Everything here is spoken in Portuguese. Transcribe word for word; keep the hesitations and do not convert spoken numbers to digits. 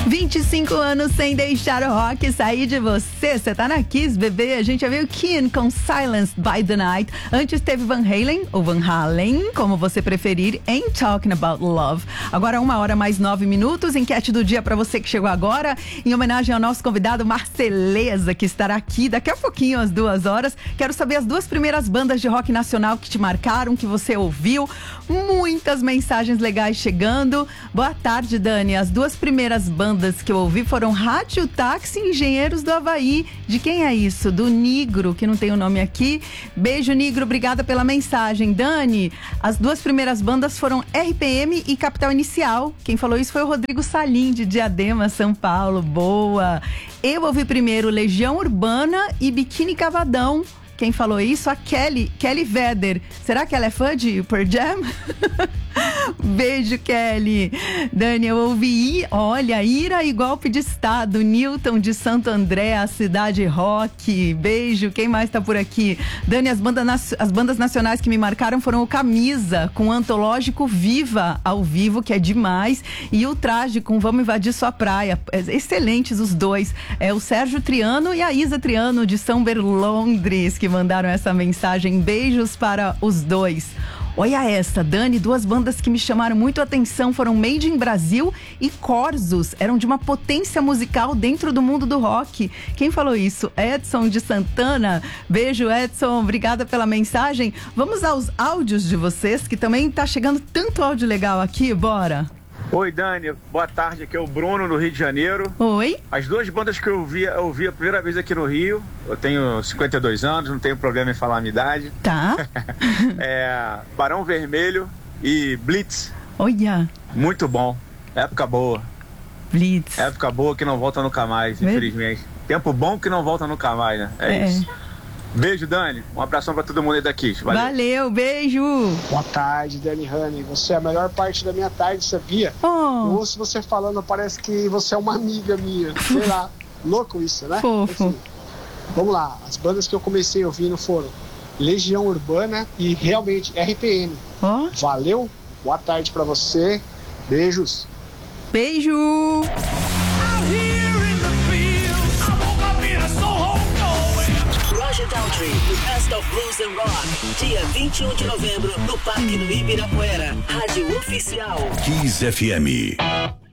vinte e cinco anos sem deixar o rock sair de você. Você tá na Kiss, bebê. A gente já viu Keane com Silenced by the Night. Antes teve Van Halen, ou Van Halen, como você preferir, em Talking About Love. Agora uma hora mais nove minutos. Enquete do dia pra você que chegou agora. Em homenagem ao nosso convidado Marceleza, que estará aqui daqui a pouquinho, às duas horas. Quero saber as duas primeiras bandas de rock nacional que te marcaram, que você ouviu. Muitas mensagens legais chegando. Boa tarde, Dani. As duas primeiras bandas que eu ouvi foram Rádio Táxi e Engenheiros do Havaí. De quem é isso? Do Nigro, que não tem o nome aqui. Beijo, Nigro, obrigada pela mensagem. Dani, as duas primeiras bandas foram R P M e Capital Inicial. Quem falou isso foi o Rodrigo Salim, de Diadema, São Paulo. Boa! Eu ouvi primeiro Legião Urbana e Biquíni Cavadão. Quem falou isso? A Kelly, Kelly Vedder. Será que ela é fã de Pearl Jam? Beijo, Kelly. Dani, eu ouvi, olha, Ira e Golpe de Estado, Newton de Santo André, a cidade rock. Beijo, quem mais tá por aqui? Dani, as bandas, as bandas nacionais que me marcaram foram o Camisa, com o antológico Viva ao vivo, que é demais, e o Traje com Vamos Invadir Sua Praia. Excelentes os dois. É o Sérgio Triano e a Isa Triano de São Berlondres que mandaram essa mensagem. Beijos para os dois. Olha essa, Dani, duas bandas que me chamaram muito a atenção foram Made in Brasil e Corsos. Eram de uma potência musical dentro do mundo do rock. Quem falou isso? Edson de Santana. Beijo, Edson, obrigada pela mensagem. Vamos aos áudios de vocês, que também tá chegando tanto áudio legal aqui, bora. Oi, Dani, boa tarde, aqui é o Bruno, do Rio de Janeiro. Oi. As duas bandas que eu ouvi, eu ouvi a primeira vez aqui no Rio, eu tenho cinquenta e dois anos, não tenho problema em falar a minha idade. Tá. É Barão Vermelho e Blitz. Olha. Muito bom, época boa. Blitz. Época boa que não volta nunca mais, Meu... infelizmente. Tempo bom que não volta nunca mais, né? É, é. isso. Beijo, Dani. Um abração pra todo mundo aí daqui. Valeu. Valeu, beijo. Boa tarde, Dani Honey. Você é a melhor parte da minha tarde, sabia? Oh. Eu ouço você falando, parece que você é uma amiga minha. Sei lá. Louco isso, né? Fofo. Enfim, vamos lá. As bandas que eu comecei ouvindo foram Legião Urbana e realmente R P M. Oh. Valeu. Boa tarde pra você. Beijos. Beijo. Country, o Best of Blues and Rock, dia vinte e um de novembro, no Parque do Ibirapuera, Rádio Oficial Kiss F M.